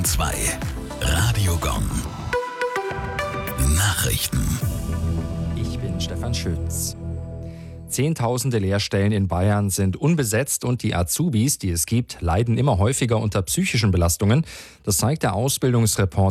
2. Radiogon. Nachrichten. Ich bin Stefan Schütz. Zehntausende Lehrstellen in Bayern sind unbesetzt und die Azubis, die es gibt, leiden immer häufiger unter psychischen Belastungen. Das zeigt der Ausbildungsreport